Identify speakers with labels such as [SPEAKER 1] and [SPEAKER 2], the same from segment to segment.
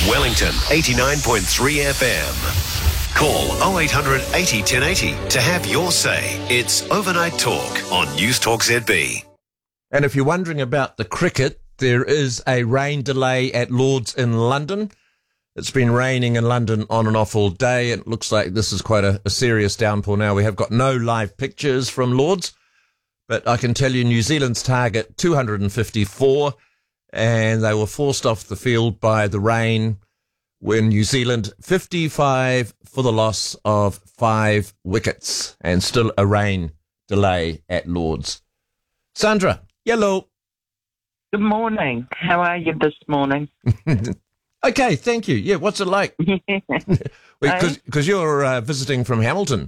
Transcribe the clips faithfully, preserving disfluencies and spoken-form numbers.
[SPEAKER 1] Wellington eighty-nine point three F M. Call oh eight hundred eighty ten eighty to have your say. It's Overnight Talk on News Talk Z B.
[SPEAKER 2] And if you're wondering about the cricket, there is a rain delay at Lords in London. It's been raining in London on and off all day. It looks like this is quite a, a serious downpour now. We have got no live pictures from Lords, but I can tell you New Zealand's target two hundred fifty-four, and they were forced off the field by the rain when New Zealand fifty-five for the loss of five wickets, and still a rain delay at Lords. Sandra, yellow.
[SPEAKER 3] Good morning. How are you this morning?
[SPEAKER 2] Okay, thank you. Yeah, what's it like? Because you're uh, visiting from Hamilton.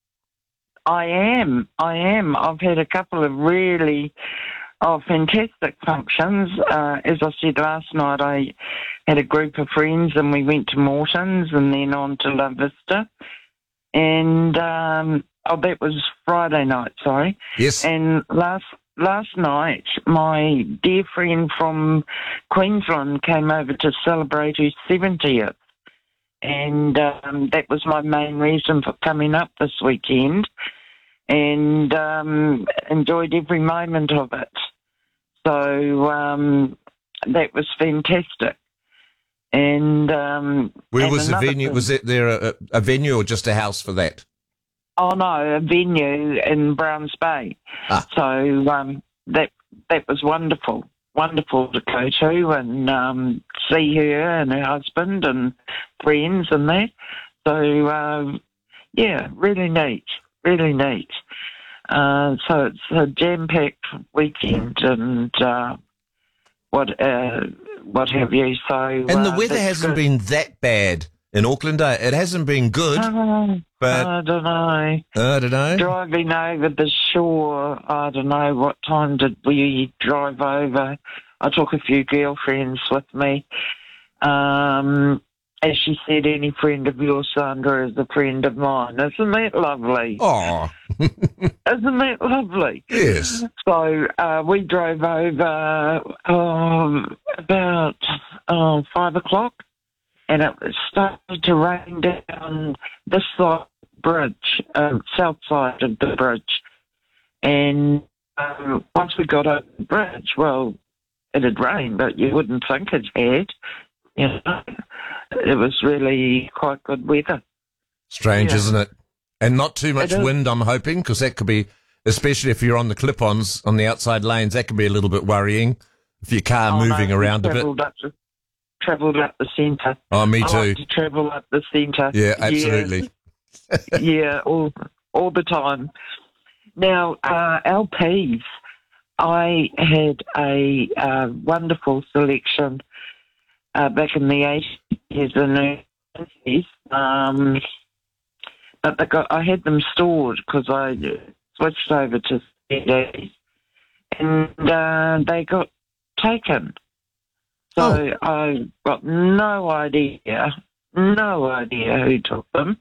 [SPEAKER 3] I am. I am. I've had a couple of really oh, fantastic functions. Uh, as I said last night, I had a group of friends and we went to Morton's and then on to La Vista. And, um, oh, that was Friday night, sorry.
[SPEAKER 2] Yes.
[SPEAKER 3] And last Last night, my dear friend from Queensland came over to celebrate her seventieth, and um, that was my main reason for coming up this weekend, and um, enjoyed every moment of it. So um, that was fantastic. And um,
[SPEAKER 2] where
[SPEAKER 3] and
[SPEAKER 2] was the venue?
[SPEAKER 3] Thing,
[SPEAKER 2] was it there a, a venue or just a house for that?
[SPEAKER 3] Oh no, a venue in Browns Bay.
[SPEAKER 2] Ah.
[SPEAKER 3] So um, that that was wonderful, wonderful to go to and um, see her and her husband and friends and that. So um, yeah, really neat, really neat. Uh, so it's a jam-packed weekend and uh, what uh, what have you. So
[SPEAKER 2] and the
[SPEAKER 3] uh,
[SPEAKER 2] weather hasn't good. been that bad in Auckland. It hasn't been good.
[SPEAKER 3] Uh,
[SPEAKER 2] But
[SPEAKER 3] I don't know.
[SPEAKER 2] I don't know.
[SPEAKER 3] Driving over the shore, I don't know what time did we drive over. I took a few girlfriends with me. Um, as she said, any friend of yours, Sandra, is a friend of mine. Isn't that lovely?
[SPEAKER 2] Oh,
[SPEAKER 3] Isn't that lovely?
[SPEAKER 2] Yes.
[SPEAKER 3] So uh, we drove over um, about uh, five o'clock. And it started to rain down this side of the bridge, uh, south side of the bridge. And um, once we got over the bridge, well, it had rained, but you wouldn't think it had. You know, it was really quite good weather.
[SPEAKER 2] Strange,
[SPEAKER 3] yeah.
[SPEAKER 2] Isn't it? And not too much wind, I'm hoping, because that could be, especially if you're on the clip-ons on the outside lanes, that could be a little bit worrying if your car
[SPEAKER 3] oh,
[SPEAKER 2] moving
[SPEAKER 3] no,
[SPEAKER 2] around a bit.
[SPEAKER 3] Up to, travelled up the centre.
[SPEAKER 2] Oh, me
[SPEAKER 3] I
[SPEAKER 2] too.
[SPEAKER 3] like to travel up the centre.
[SPEAKER 2] Yeah, absolutely.
[SPEAKER 3] Yeah, yeah all, all the time. Now, uh, L Ps, I had a uh, wonderful selection uh, back in the eighties and nineties, um, but they got, I had them stored because I switched over to C Ds, and uh, they got taken. So
[SPEAKER 2] oh.
[SPEAKER 3] I've got no idea, no idea who took them.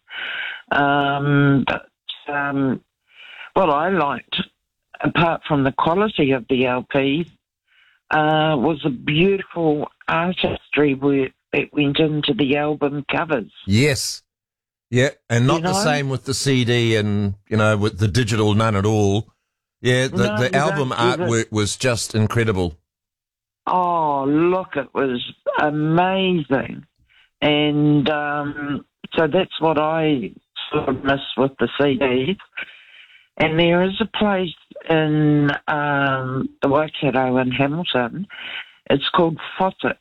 [SPEAKER 3] Um, but um, what I liked, apart from the quality of the L Ps, uh, was the beautiful artistry work that went into the album covers.
[SPEAKER 2] Yes. Yeah, and not
[SPEAKER 3] you know?
[SPEAKER 2] the same with the C D and, you know, with the digital, none at all. Yeah, the,
[SPEAKER 3] No,
[SPEAKER 2] the
[SPEAKER 3] you
[SPEAKER 2] album
[SPEAKER 3] don't do
[SPEAKER 2] artwork was just incredible.
[SPEAKER 3] Oh, look, it was amazing. And um, so that's what I sort of miss with the C Ds. And there is a place in um, the Waikato in Hamilton. It's called Fossick's.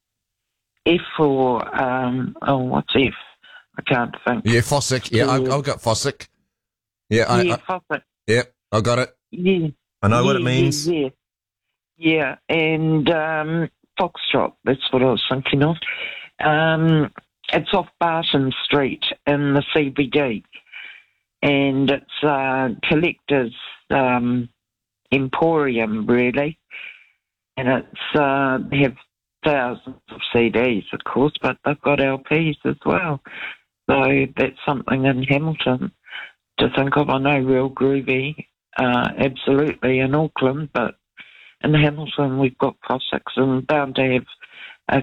[SPEAKER 3] F for, um, oh, what's F? I can't think.
[SPEAKER 2] Yeah, Fossick. Yeah, I've, I've got Fossick. Yeah, I,
[SPEAKER 3] yeah,
[SPEAKER 2] I,
[SPEAKER 3] Fossick.
[SPEAKER 2] Yeah, I got it.
[SPEAKER 3] Yeah.
[SPEAKER 2] I know
[SPEAKER 3] yeah,
[SPEAKER 2] what it means.
[SPEAKER 3] Yeah, yeah. Yeah, and um, Foxtrot, that's what I was thinking of. Um, it's off Barton Street in the C B D, and it's a collector's um, emporium, really. And it's uh, they have thousands of C Ds, of course, but they've got L Ps as well. So that's something in Hamilton to think of. I know Real Groovy, uh, absolutely, in Auckland, but in Hamilton, we've got Cossacks and bound to have